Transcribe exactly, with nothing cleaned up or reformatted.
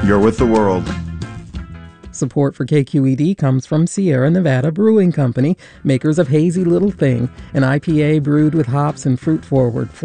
You're with the world. Support for K Q E D comes from Sierra Nevada Brewing Company, makers of Hazy Little Thing, an I P A brewed with hops and fruit-forward